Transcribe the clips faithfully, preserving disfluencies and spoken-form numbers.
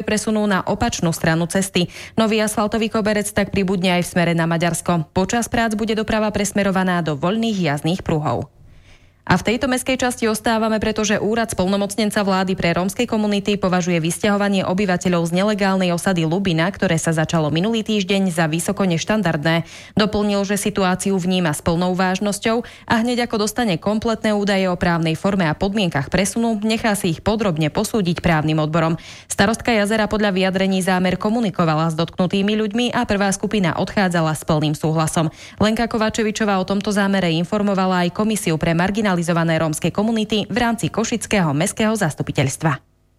presunú na opačnú stranu cesty. Nový asfaltový koberec tak pribudne aj v smere na Maďarsko. Počas prác bude doprava presmerovaná do voľných jazdných pruhov. A v tejto mestskej časti ostávame, pretože úrad splnomocnenca vlády pre rómskej komunity považuje vysťahovanie obyvateľov z nelegálnej osady Lubina, ktoré sa začalo minulý týždeň, za vysoko neštandardné. Doplnil, že situáciu vníma s plnou vážnosťou a hneď ako dostane kompletné údaje o právnej forme a podmienkach presunu, nechá si ich podrobne posúdiť právnym odborom. Starostka Jazera podľa vyjadrení zámer komunikovala s dotknutými ľuďmi a prvá skupina odchádzala s plným súhlasom. Lenka Kovačevičová o tomto zámere informovala aj komisiu pre marginalizované rómskej komunity v rámci Košického mestského zastupiteľstva.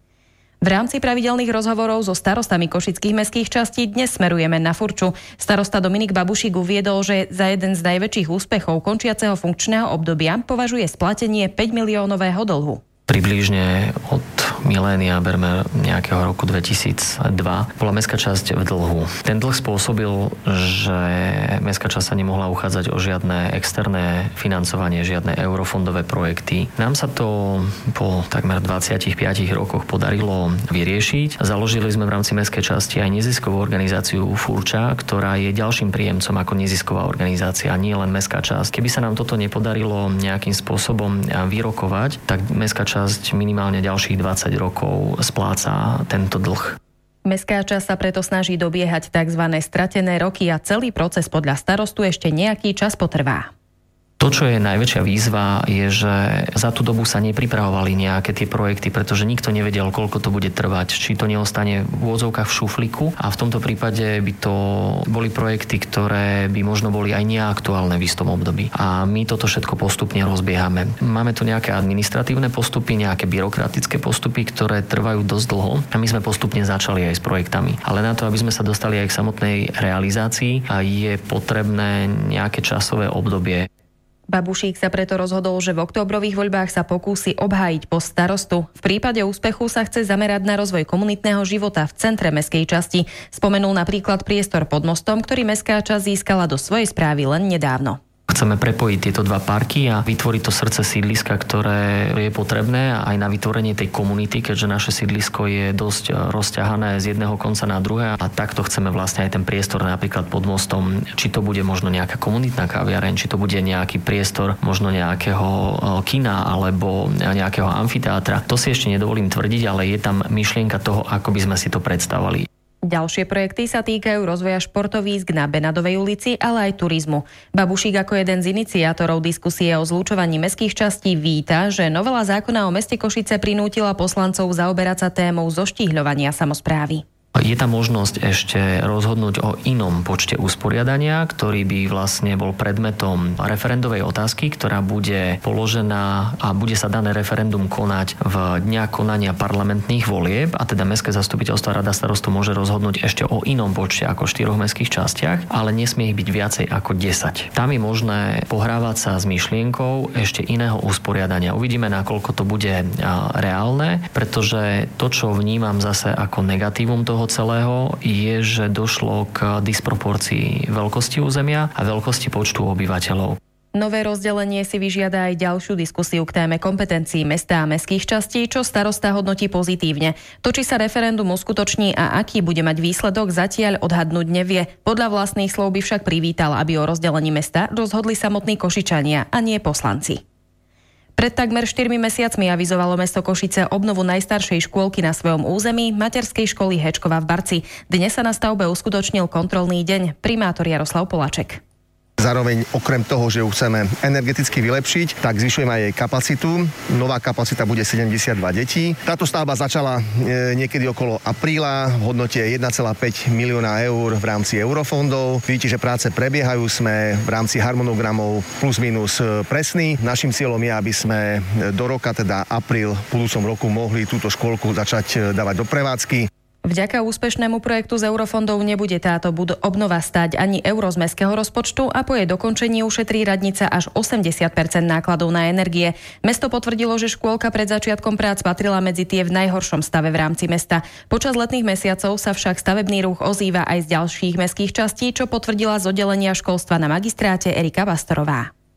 V rámci pravidelných rozhovorov so starostami košických mestských častí dnes smerujeme na Furču. Starosta Dominik Babušík uviedol, že za jeden z najväčších úspechov končiaceho funkčného obdobia považuje splatenie päť miliónového dlhu. Približne od milénia, berme nejakého roku dvetisícdva, bola mestská časť v dlhu. Ten dlh spôsobil, že mestská časť sa nemohla uchádzať o žiadne externé financovanie, žiadne eurofondové projekty. Nám sa to po takmer dvadsiatich piatich rokoch podarilo vyriešiť. Založili sme v rámci mestskej časti aj neziskovú organizáciu Furča, ktorá je ďalším príjemcom ako nezisková organizácia, nie len mestská časť. Keby sa nám toto nepodarilo nejakým spôsobom vyrokovať, tak mestská časť minimálne ďalších dvadsať rokov spláca tento dlh. Mestská časť sa preto snaží dobiehať tzv. Stratené roky a celý proces podľa starostu ešte nejaký čas potrvá. To, čo je najväčšia výzva, je, že za tú dobu sa nepripravovali nejaké tie projekty, pretože nikto nevedel, koľko to bude trvať, či to neostane v úvodzovkách v šuflíku, a v tomto prípade by to boli projekty, ktoré by možno boli aj neaktuálne v istom období. A my toto všetko postupne rozbiehame. Máme tu nejaké administratívne postupy, nejaké byrokratické postupy, ktoré trvajú dosť dlho, a my sme postupne začali aj s projektami. Ale na to, aby sme sa dostali aj k samotnej realizácii, je potrebné nejaké časové obdobie. Babušík sa preto rozhodol, že v októbrových voľbách sa pokúsi obhájiť post starostu. V prípade úspechu sa chce zamerať na rozvoj komunitného života v centre mestskej časti. Spomenul napríklad priestor pod mostom, ktorý mestská časť získala do svojej správy len nedávno. Chceme prepojiť tieto dva parky a vytvoriť to srdce sídliska, ktoré je potrebné aj na vytvorenie tej komunity, keďže naše sídlisko je dosť rozťahané z jedného konca na druhé, a takto chceme vlastne aj ten priestor napríklad pod mostom, či to bude možno nejaká komunitná kaviareň, či to bude nejaký priestor možno nejakého kina alebo nejakého amfiteátra. To si ešte nedovolím tvrdiť, ale je tam myšlienka toho, ako by sme si to predstavovali. Ďalšie projekty sa týkajú rozvoja športovísk na Benadovej ulici, ale aj turizmu. Babušík ako jeden z iniciátorov diskusie o zlúčovaní mestských častí víta, že novela zákona o meste Košice prinútila poslancov zaoberať sa témou zoštíhľovania samosprávy. Je tam možnosť ešte rozhodnúť o inom počte usporiadania, ktorý by vlastne bol predmetom referendovej otázky, ktorá bude položená a bude sa dané referendum konať v dňa konania parlamentných volieb, a teda mestské zastupiteľstvo a rada starostov môže rozhodnúť ešte o inom počte ako štyroch mestských častiach, ale nesmie ich byť viacej ako desať. Tam je možné pohrávať sa s myšlienkou ešte iného usporiadania. Uvidíme, nakoľko to bude reálne, pretože to, čo vnímam zase ako negatívum toho celého, je, že došlo k disproporcii veľkosti územia a veľkosti počtu obyvateľov. Nové rozdelenie si vyžiada aj ďalšiu diskusiu k téme kompetencií mesta a mestských častí, čo starosta hodnotí pozitívne. To, či sa referendum uskutoční a aký bude mať výsledok, zatiaľ odhadnúť nevie. Podľa vlastných slov by však privítal, aby o rozdelení mesta rozhodli samotní Košičania a nie poslanci. Pred takmer štyrmi mesiacmi avizovalo mesto Košice obnovu najstaršej škôlky na svojom území, materskej školy Hečkova v Barci. Dnes sa na stavbe uskutočnil kontrolný deň. Primátor Jaroslav Polaček. Zároveň okrem toho, že ju chceme energeticky vylepšiť, tak zvyšujeme aj jej kapacitu. Nová kapacita bude sedemdesiatdva detí. Táto stavba začala e, niekedy okolo apríla v hodnote jeden celá päť milióna eur v rámci eurofondov. Vidíte, že práce prebiehajú, sme v rámci harmonogramov plus minus presný. Naším cieľom je, aby sme do roka, teda apríl v budúcom roku, mohli túto škôlku začať dávať do prevádzky. Vďaka úspešnému projektu z eurofondov nebude táto obnova stáť ani euro z mestského rozpočtu a po jej dokončení ušetrí radnica až osemdesiat percent nákladov na energie. Mesto potvrdilo, že škôlka pred začiatkom prác patrila medzi tie v najhoršom stave v rámci mesta. Počas letných mesiacov sa však stavebný ruch ozýva aj z ďalších mestských častí, čo potvrdila z oddelenia školstva na magistráte Erika Bastorová.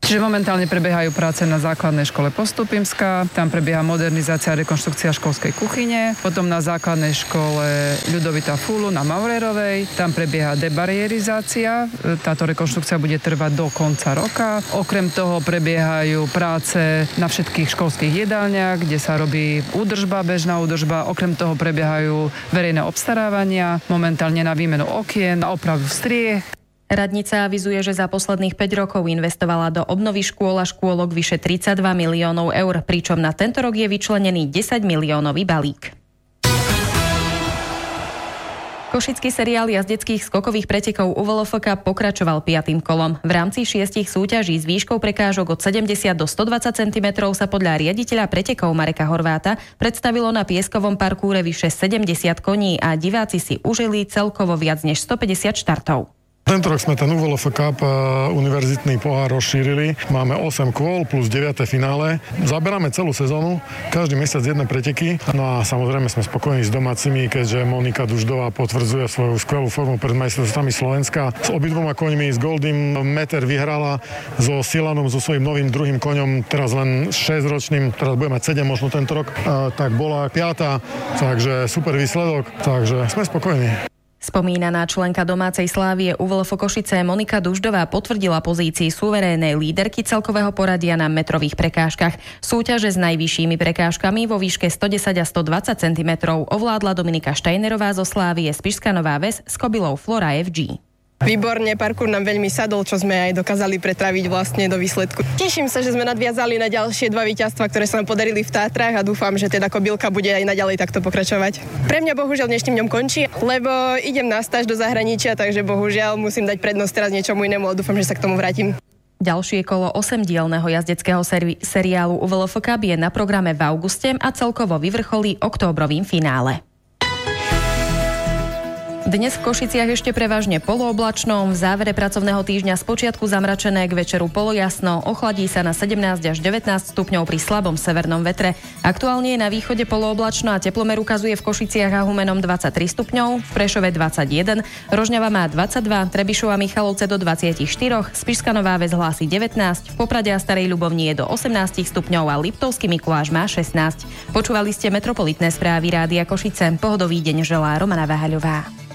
Čiže momentálne prebiehajú práce na základnej škole Postupimská, tam prebieha modernizácia a rekonštrukcia školskej kuchyne, potom na základnej škole Ľudovita Fulu na Maurerovej, tam prebieha debariérizácia, táto rekonštrukcia bude trvať do konca roka. Okrem toho prebiehajú práce na všetkých školských jedálniach, kde sa robí údržba, bežná údržba, okrem toho prebiehajú verejné obstarávania, momentálne na výmenu okien, na opravu striech. Radnica avizuje, že za posledných päť rokov investovala do obnovy škôl a škôlok vyše tridsaťdva miliónov eur, pričom na tento rok je vyčlenený desať miliónový balík. Košický seriál jazdeckých skokových pretekov ú vé el ef ká pokračoval piatym kolom. V rámci šiestich súťaží s výškou prekážok od sedemdesiat do stodvadsať centimetrov sa podľa riaditeľa pretekov Mareka Horváta predstavilo na pieskovom parkúre vyše sedemdesiat koní a diváci si užili celkovo viac než stopäťdesiat štartov. Tento rok sme ten ú vé el ef Cup univerzitný pohár rozšírili. Máme osem kôl plus deviate finále. Zaberáme celú sezónu, každý mesiac jedné preteky. No a samozrejme sme spokojní s domácimi, keďže Monika Duždová potvrdzuje svoju skvelú formu pred majstrovstvami Slovenska. S obidvoma koňmi, s Goldym Meter vyhrala, so Silanom, so svojím novým druhým koňom, teraz len šesťročným, teraz bude mať sedem možno tento rok, tak bola piata, takže super výsledok, takže sme spokojní. Spomínaná členka domácej Slávie ú vé el ef Košice Monika Duždová potvrdila pozícii suverénnej líderky celkového poradia na metrových prekážkach. Súťaže s najvyššími prekážkami vo výške stodesať a stodvadsať centimetrov ovládla Dominika Štajnerová zo Slávie, Spišská Nová Ves s kobylou Flora ef gé. Výborne, parkour nám veľmi sadol, čo sme aj dokázali pretraviť vlastne do výsledku. Teším sa, že sme nadviazali na ďalšie dva víťazstvá, ktoré sa nám podarili v Tátrach a dúfam, že teda kobylka bude aj naďalej takto pokračovať. Pre mňa bohužiaľ dnešným dňom končí, lebo idem na stáž do zahraničia, takže bohužiaľ musím dať prednosť teraz niečomu inému a dúfam, že sa k tomu vrátim. Ďalšie kolo osemdielneho jazdeckého seri- seriálu ú vé el ef ká je na programe v auguste a celkovo vyvrcholí októbrovým finále. Dnes v Košiciach ešte prevažne polooblačno, v závere pracovného týždňa spočiatku zamračené, k večeru polojasno, ochladí sa na sedemnásť až devätnásť stupňov pri slabom severnom vetre. Aktuálne je na východe polooblačno a teplomer ukazuje v Košiciach a Humennom dvadsaťtri stupňov, v Prešove dvadsaťjeden, Rožňava má dvadsaťdva, Trebišov a Michalovce do dvadsaťštyri, Spišská Nová Ves hlási devätnásť, v Poprade a Starej Ľubovni je do osemnásť stupňov a Liptovský Mikuláš má šestnásť. Počúvali ste metropolitné správy Rádia Košice. Pohodový deň želá Romana Váhaľová.